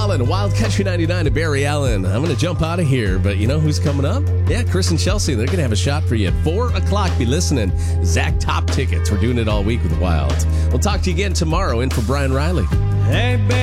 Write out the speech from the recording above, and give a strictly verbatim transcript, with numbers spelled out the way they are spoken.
Allen, Wild Country ninety-nine to Barry Allen. I'm going to jump out of here, but you know who's coming up? Yeah, Chris and Chelsea. They're going to have a shot for you at four o'clock. Be listening. Zach Top tickets. We're doing it all week with Wild. We'll talk to you again tomorrow. In for Brian Riley. Hey, baby.